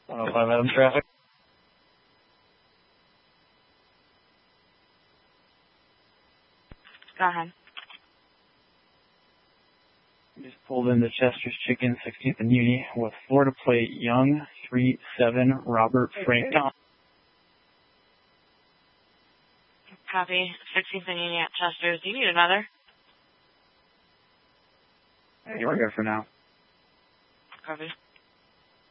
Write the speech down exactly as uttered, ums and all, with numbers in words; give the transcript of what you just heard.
one oh five Adams traffic. Go ahead. Just pulled into Chester's Chicken, sixteenth and Uni, with Florida plate Young, three seven, Robert Frank Tom. Copy. sixteenth and Uni at Chester's. Do you need another? Hey, you're here for now. Copy.